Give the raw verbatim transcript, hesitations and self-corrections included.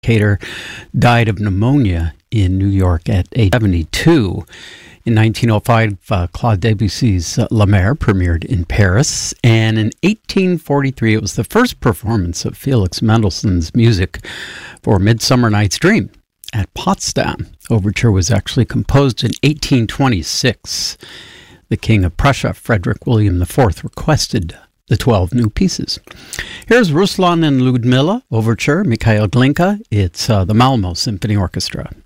Cater died of pneumonia in New York at age seventy-two. In nineteen oh five, uh, Claude Debussy's uh, La Mer premiered in Paris, and in eighteen forty-three, it was the first performance of Felix Mendelssohn's music for Midsummer Night's Dream at Potsdam. Overture was actually composed in eighteen twenty-six. The King of Prussia, Frederick William the Fourth, requested the twelve new pieces. Here's Ruslan and Ludmilla Overture, Mikhail Glinka. It's uh, the Malmo Symphony Orchestra.